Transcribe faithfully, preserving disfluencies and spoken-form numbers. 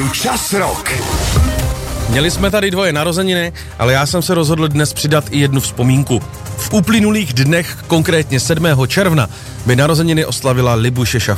Čas rok. Měli jsme tady dvoje narozeniny, ale já jsem se rozhodl dnes přidat i jednu vzpomínku. V uplynulých dnech, konkrétně sedmého června, by narozeniny oslavila Libuše